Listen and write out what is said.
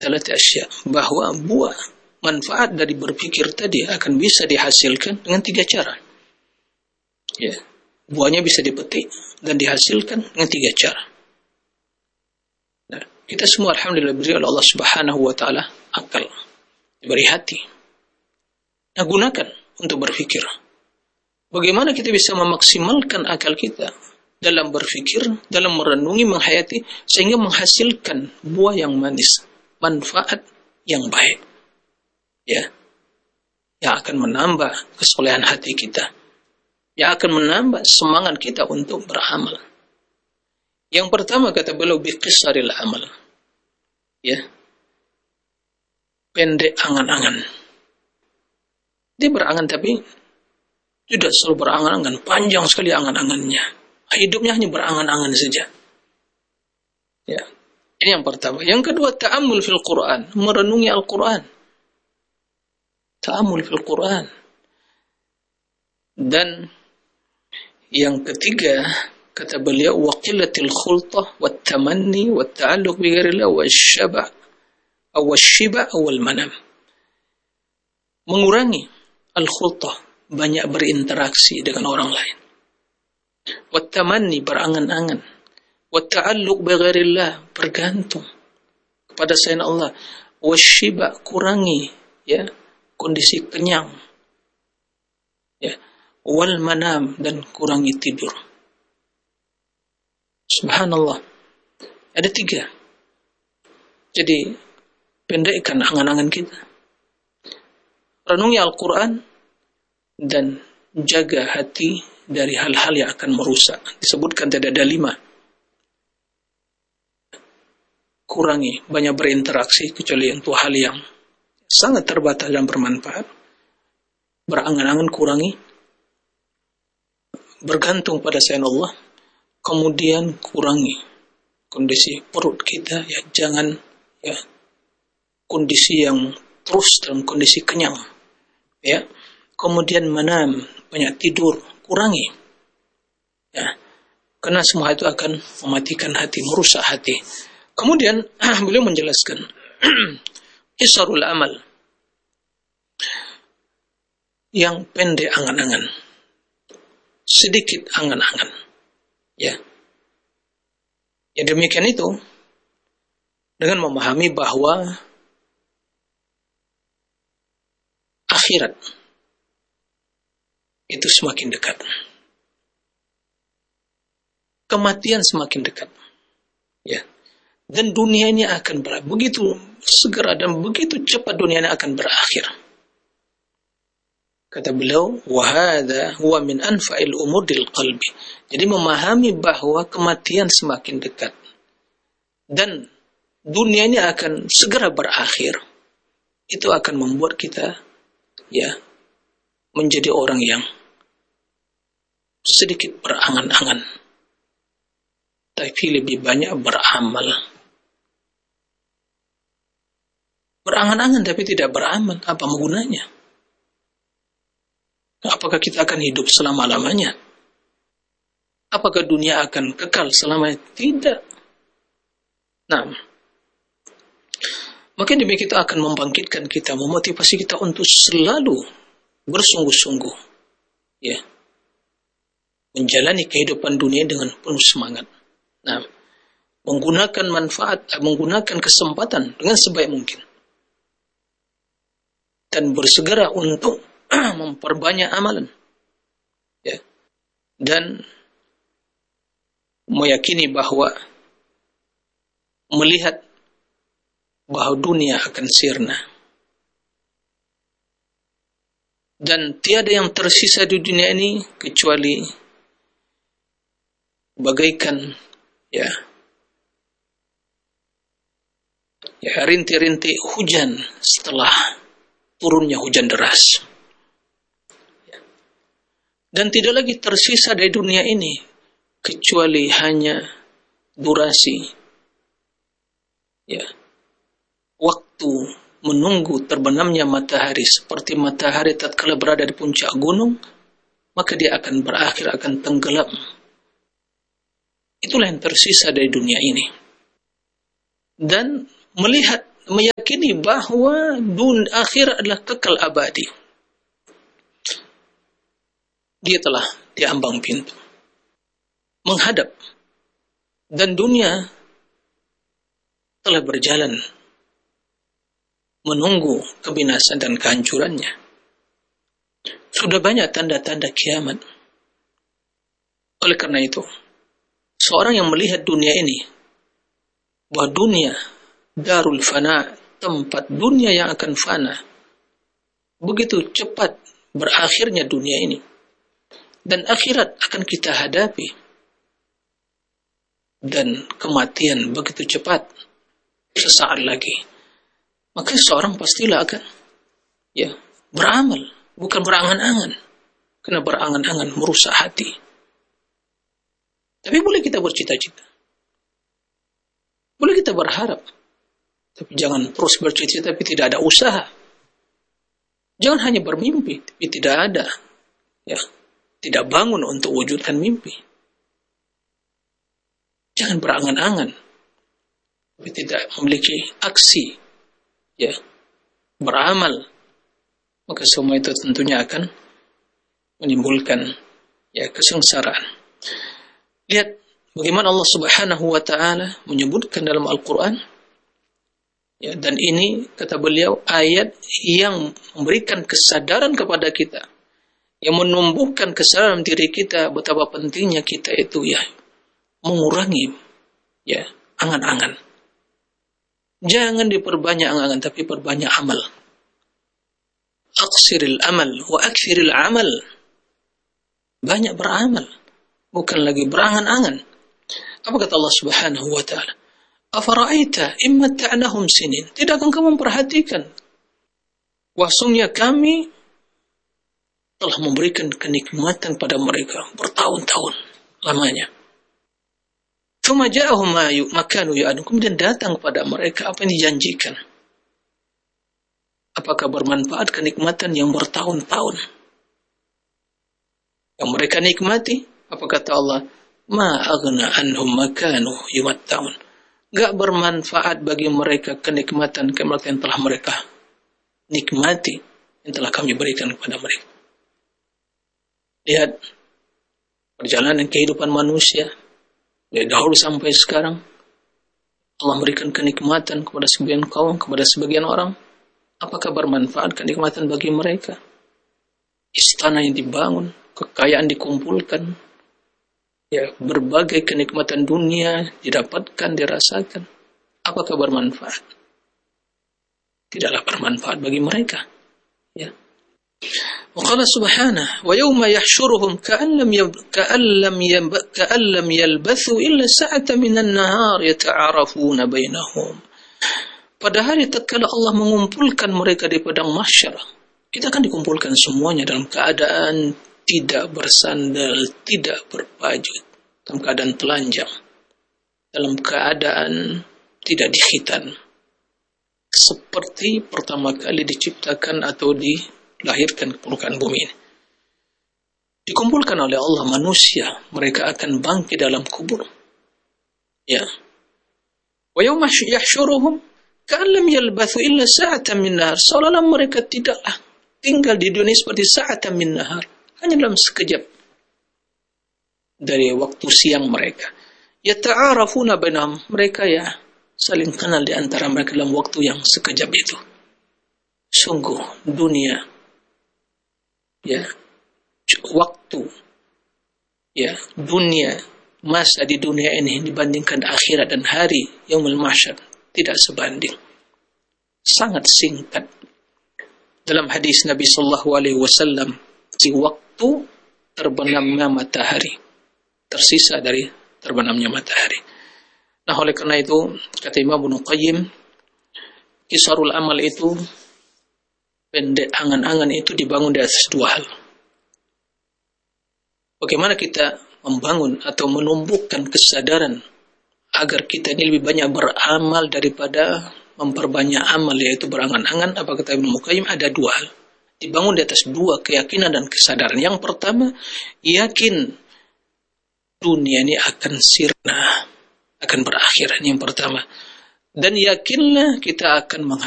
thalath asya, bahwa buah manfaat dari berpikir tadi akan bisa dihasilkan dengan 3 cara. Ya, buahnya bisa dipetik dan dihasilkan dengan 3 cara. Nah, kita semua alhamdulillah diberi oleh Allah Subhanahu wa taala akal, diberi hati. Nah, gunakan untuk berpikir. Bagaimana kita bisa memaksimalkan akal kita dalam berpikir, dalam merenungi, menghayati, sehingga menghasilkan buah yang manis, manfaat yang baik. Ya, yang akan menambah kesolehan hati kita, yang akan menambah semangat kita untuk beramal. Yang pertama kata beliau biqisaril amal. Ya. Pendek angan-angan. Dia berangan tapi tidak selalu berangan-angan, panjang sekali angan-angannya. Hidupnya hanya berangan-angan saja. Ya. Ini yang pertama. Yang kedua, ta'ammul fil Quran, merenungi Al-Quran. Ta'ammul fil Quran. Dan yang ketiga, kata beliau, wa qillatil khultah wat tamanni wat ta'alluq bi ghairillah wasyaba' aw wasyiba' wal manam. Mengurangi al-khultah, banyak berinteraksi dengan orang lain. Wat tamanni, berangan-angan. Wat ta'alluq bi ghairillah, bergantung kepada selain Allah. Wasyiba', kurangi ya kondisi kenyang. Ya. Wal manam, dan kurangi tidur. Subhanallah. Ada 3. Jadi, pendekkan angan-angan kita. Renungi Al-Quran dan jaga hati dari hal-hal yang akan merusak. Disebutkan tidak ada 5. Kurangi banyak berinteraksi kecuali untuk hal yang sangat terbatas dan bermanfaat. Berangan-angan kurangi. Bergantung pada selain Allah. Kemudian kurangi kondisi perut kita, ya jangan ya kondisi yang terus dalam kondisi kenyang. Ya. Kemudian manam, banyak tidur, kurangi. Ya. Karena semua itu akan mematikan hati, merusak hati. Kemudian beliau menjelaskan isarul amal, yang pendek angan-angan, sedikit angan-angan. Ya. Ya demikian itu dengan memahami bahwa akhirat itu semakin dekat. Kematian semakin dekat. Ya. Dan dunia ini akan begitu segera dan begitu cepat dunia ini akan berakhir. Kata beliau, wahada huwa min anfa'il umuril qalbi. Jadi memahami bahwa kematian semakin dekat dan dunia ini akan segera berakhir, itu akan membuat kita ya menjadi orang yang sedikit berangan-angan, tapi lebih banyak beramal. Berangan-angan tapi tidak beramal, apa gunanya? Apakah kita akan hidup selama-lamanya? Apakah dunia akan kekal selamanya? Tidak. Nah, maka demikian kita akan membangkitkan kita, memotivasi kita untuk selalu bersungguh-sungguh, ya, menjalani kehidupan dunia dengan penuh semangat. Nah, menggunakan manfaat, menggunakan kesempatan dengan sebaik mungkin, dan bersegera untuk memperbanyak amalan, ya, dan meyakini bahwa melihat bahwa dunia akan sirna dan tiada yang tersisa di dunia ini kecuali bagaikan ya rintik-rintik hujan setelah turunnya hujan deras. Dan tidak lagi tersisa dari dunia ini kecuali hanya durasi, ya, waktu menunggu terbenamnya matahari, seperti matahari tatkala berada di puncak gunung, maka dia akan berakhir, akan tenggelam. Itulah yang tersisa dari dunia ini. Dan melihat, meyakini Yakini bahwa akhir adalah kekal abadi. Dia telah diambang pintu, menghadap, dan dunia telah berjalan menunggu kebinasan dan kehancurannya. Sudah banyak tanda-tanda kiamat. Oleh karena itu, seorang yang melihat dunia ini, bahwa dunia darul fana, tempat dunia yang akan fana, begitu cepat berakhirnya dunia ini, dan akhirat akan kita hadapi, dan kematian begitu cepat, sesaat lagi, maka seorang pastilah akan beramal, bukan berangan-angan. Karena berangan-angan merusak hati. Tapi boleh kita bercita-cita, boleh kita berharap, tapi jangan terus bercita-cita tapi tidak ada usaha. Jangan hanya bermimpi tapi tidak ada, tidak bangun untuk wujudkan mimpi. Jangan berangan-angan tapi tidak memiliki aksi, beramal. Maka semua itu tentunya akan menimbulkan kesengsaraan. Lihat bagaimana Allah Subhanahu wa taala menyebutkan dalam Al-Qur'an, dan ini kata beliau ayat yang memberikan kesadaran kepada kita, yang menumbuhkan kesadaran diri kita betapa pentingnya kita itu mengurangi angan-angan. Jangan diperbanyak angan-angan tapi perbanyak amal. Aqsiril amal wa akthiril amal. Banyak beramal, bukan lagi berangan-angan. Apa kata Allah Subhanahu wa taala? Afara'aita imma ta'nahum sinin. Tidakkah kamu memperhatikan bahwasanya kami telah memberikan kenikmatan pada mereka bertahun-tahun lamanya. Tsumma ja'ahum ma kanu ya'dun. Kemudian datang pada mereka apa yang dijanjikan. Apakah bermanfaat kenikmatan yang bertahun-tahun yang mereka nikmati? Apa kata Allah? Ma aghna anhum ma kanu yumatta'un. Gak bermanfaat bagi mereka kenikmatan yang telah mereka nikmati, yang telah kami berikan kepada mereka. Lihat perjalanan kehidupan manusia dari dahulu sampai sekarang. Allah memberikan kenikmatan kepada sebagian kaum, kepada sebagian orang. Apakah bermanfaat kenikmatan bagi mereka? Istana yang dibangun, kekayaan dikumpulkan, berbagai kenikmatan dunia didapatkan, dirasakan. Apakah bermanfaat? Tidaklah bermanfaat bagi mereka. Waqala subhanahu wa yawma yahsyuruhum ka'an lam yalbathu illa sa'atan minan nahar yata'arafuna bainahum. Pada hari tatkala Allah mengumpulkan mereka di padang mahsyar, kita akan dikumpulkan semuanya dalam keadaan tidak bersandal, tidak berpaju, dalam keadaan telanjang, dalam keadaan tidak dikhitan, seperti pertama kali diciptakan atau dilahirkan ke permukaan bumi ini. Dikumpulkan oleh Allah manusia, mereka akan bangkit dalam kubur. Wa yawma yahsyuruhum ka'an lam yalbathu illa sa'atan min nahar. Seolah-olah mereka tidaklah tinggal di dunia seperti sa'atan min nahar, hanya dalam sekejap dari waktu siang mereka. Yata'arafuna bainahum. Mereka saling kenal di antara mereka dalam waktu yang sekejap itu. Sungguh dunia, waktu, dunia, masa di dunia ini dibandingkan akhirat dan hari yaumul mahsyar tidak sebanding. Sangat singkat. Dalam hadis Nabi sallallahu alaihi wasallam, si waktu terbenamnya matahari, tersisa dari terbenamnya matahari. Nah, oleh karena itu kata Imam Ibnu Qayyim, kisarul amal itu pendek, angan-angan itu dibangun di atas dua hal. Bagaimana kita membangun atau menumbuhkan kesadaran agar kita ini lebih banyak beramal daripada memperbanyak amal, yaitu berangan-angan. Apa kata Ibnu Qayyim? Ada dua hal. Dibangun di atas dua keyakinan dan kesadaran. Yang pertama, yakin dunia ini akan sirna, akan berakhir. Yang pertama. Dan yakinlah kita akan